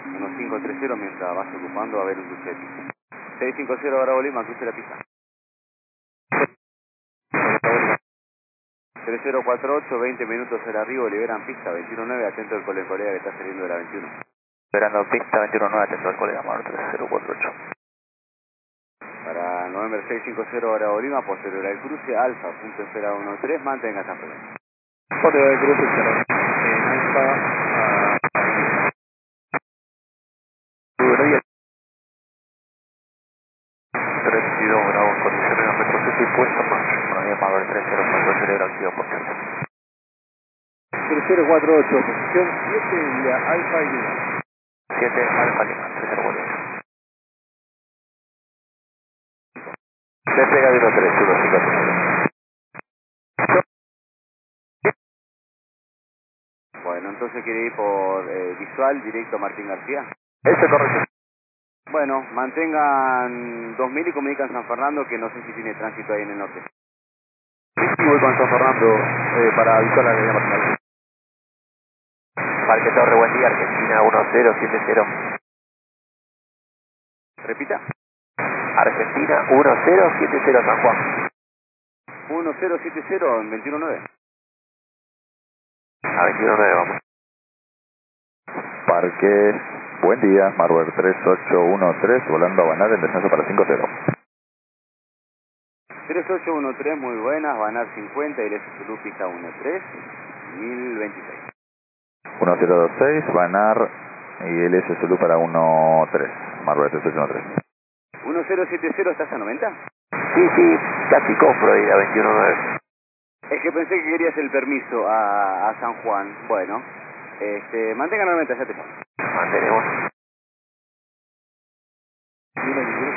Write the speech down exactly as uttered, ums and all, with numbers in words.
uno cinco tres cero mientras vas ocupando a ver un cruce de pista. seis cinco cero Bravo Lima, cruce la pista. tres cero cuatro ocho, veinte minutos el arribo, liberan pista, veintiuno nueve, atento al colega colega que está saliendo de la veintiuno. Liberando pista, veintiuno nueve, atento al colega, Mar tres cero cuatro ocho. Para November seis cinco cero Bravo Lima, posterior al cruce, Alfa, punto espera uno tres, mantenga San Fernando. Posterior al cruce, cero. En Alfa, a... treinta y dos Bravo, condiciones de retroceso y puesta más. Buenos días, Mar tres cero cuatro, acelera activo por cierto. tres cero cuatro ocho, posición siete, vía Alfa y Lima. siete Alfa Lima, tres cero cuatro ocho. Despega de uno tres uno cinco tres. Bueno, entonces quiere ir por eh, visual, directo a Martín García. Eso es correcto. Bueno, mantengan dos mil y comunican San Fernando, que no sé si tiene tránsito ahí en el norte. Y voy con San Fernando eh, para avisar a la línea Martín. Parque Torre, buen día, Argentina uno cero siete cero. Repita. Argentina uno cero siete cero San Juan. uno cero siete cero en veintiuno nueve. A veintiuno nueve vamos. Parques, buen día, Marber tres ocho uno tres, volando a Banar en descenso para cinco cero. tres ocho uno tres, muy buenas, Banar cincuenta, Ileso Zulú, pista uno tres, mil veintiséis. uno cero dos seis, Banar y L S Zulu para uno tres, Marber tres ocho uno tres. uno cero siete cero, ¿estás a noventa? Sí, sí, casi compro ahí a veintiuno nueve. Es que pensé que querías el permiso a, a San Juan. Bueno, este, mantengan noventa, ya te llamo. Mantenemos. Viene